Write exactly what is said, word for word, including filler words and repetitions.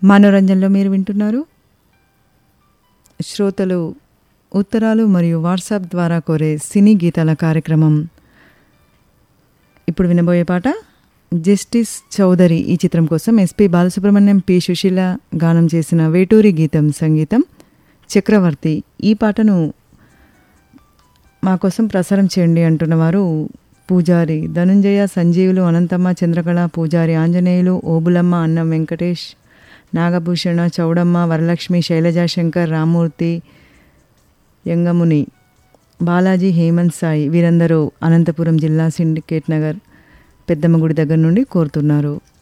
మనోరంజన్లో మీరు వింటున్నారు శ్రోతలు ఉత్తరాలు మరియు వాట్సాప్ ద్వారా కోరే సినీ గీతాల కార్యక్రమం. ఇప్పుడు వినబోయే పాట జస్టిస్ చౌదరి ఈ చిత్రం కోసం ఎస్పి బాలసుబ్రహ్మణ్యం, పి సుశీల గానం చేసిన వేటూరి గీతం, సంగీతం చక్రవర్తి. ఈ పాటను మా కోసం ప్రసారం చేయండి అంటున్నవారు పూజారి ధనుంజయ, సంజీవులు, అనంతమ్మ, చంద్రకళ, పూజారి ఆంజనేయులు, ఓబులమ్మ, అన్నం వెంకటేష్, నాగభూషణ, చౌడమ్మ, వరలక్ష్మి, శైలజాశంకర్, రామూర్తి, యంగముని, బాలాజీ, హేమంత్ సాయి వీరందరూ అనంతపురం జిల్లా సిండికేట్ నగర్ పెద్దమ్మ గుడి దగ్గర నుండి కోరుతున్నారు.